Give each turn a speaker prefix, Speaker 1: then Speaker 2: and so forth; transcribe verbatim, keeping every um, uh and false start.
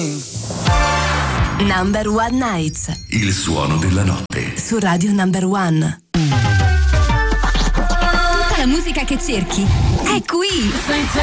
Speaker 1: Number One Nights.
Speaker 2: Il suono della notte.
Speaker 1: Su Radio Number One. Tutta la musica che cerchi è qui.